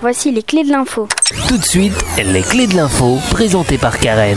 Voici les clés de l'info. Tout de suite, les clés de l'info, présentées par Karen.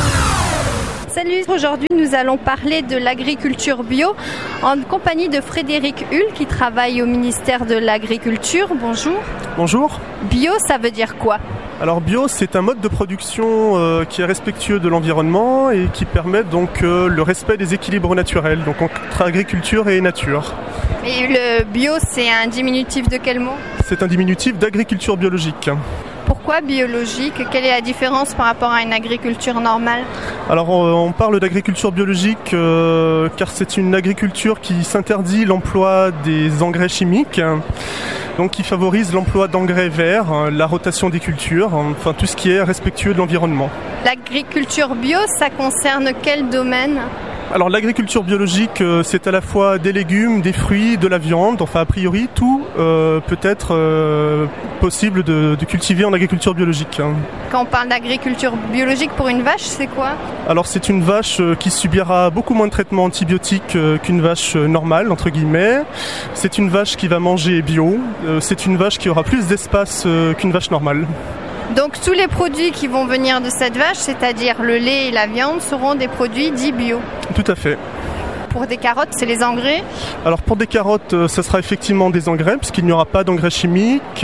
Salut, aujourd'hui nous allons parler de l'agriculture bio en compagnie de Frédéric Hull qui travaille au ministère de l'Agriculture. Bonjour. Bonjour. Bio, ça veut dire quoi ? Alors bio, c'est un mode de production qui est respectueux de l'environnement et qui permet donc le respect des équilibres naturels, donc entre agriculture et nature. Et le bio, c'est un diminutif de quel mot ? C'est un diminutif d'agriculture biologique. Pourquoi biologique ? Quelle est la différence par rapport à une agriculture normale ? Alors on parle d'agriculture biologique car c'est une agriculture qui s'interdit l'emploi des engrais chimiques, donc qui favorise l'emploi d'engrais verts, la rotation des cultures, enfin tout ce qui est respectueux de l'environnement. L'agriculture bio, ça concerne quel domaine ? Alors l'agriculture biologique, c'est à la fois des légumes, des fruits, de la viande, enfin a priori tout peut être possible de cultiver en agriculture biologique. Quand on parle d'agriculture biologique pour une vache, c'est quoi ? Alors c'est une vache qui subira beaucoup moins de traitements antibiotiques qu'une vache normale, entre guillemets. C'est une vache qui va manger bio, c'est une vache qui aura plus d'espace qu'une vache normale. Donc tous les produits qui vont venir de cette vache, c'est-à-dire le lait et la viande, seront des produits dits bio. Tout à fait. Pour des carottes, c'est les engrais ? Alors pour des carottes, ça sera effectivement des engrais, puisqu'il n'y aura pas d'engrais chimiques.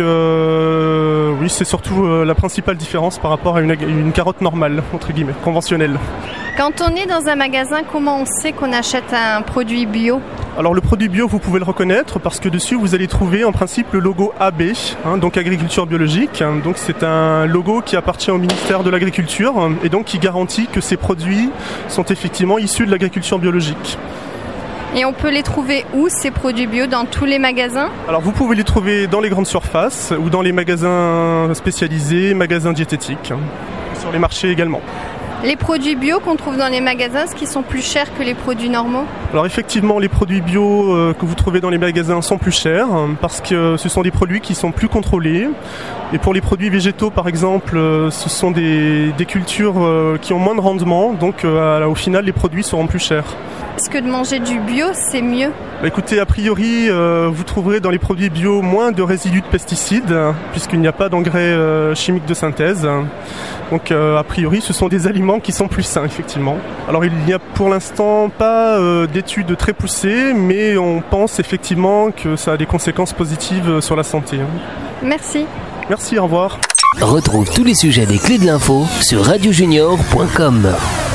Oui, c'est surtout la principale différence par rapport à une carotte normale, entre guillemets, conventionnelle. Quand on est dans un magasin, comment on sait qu'on achète un produit bio ? Alors le produit bio, vous pouvez le reconnaître parce que dessus vous allez trouver en principe le logo AB, donc agriculture biologique. Donc c'est un logo qui appartient au ministère de l'Agriculture et donc qui garantit que ces produits sont effectivement issus de l'agriculture biologique. Et on peut les trouver où, ces produits bio, dans tous les magasins ? Alors vous pouvez les trouver dans les grandes surfaces ou dans les magasins spécialisés, magasins diététiques, sur les marchés également. Les produits bio qu'on trouve dans les magasins, est-ce qu'ils sont plus chers que les produits normaux ? Alors effectivement, les produits bio que vous trouvez dans les magasins sont plus chers parce que ce sont des produits qui sont plus contrôlés. Et pour les produits végétaux, par exemple, ce sont des cultures qui ont moins de rendement. Donc au final, les produits seront plus chers. Est-ce que de manger du bio, c'est mieux ? Écoutez, a priori, vous trouverez dans les produits bio moins de résidus de pesticides puisqu'il n'y a pas d'engrais chimiques de synthèse. Donc a priori, ce sont des aliments qui sont plus sains, effectivement. Alors il n'y a pour l'instant pas d'études très poussées, mais on pense effectivement que ça a des conséquences positives sur la santé. Merci. Merci, au revoir. Retrouve tous les sujets des clés de l'info sur radiojunior.com.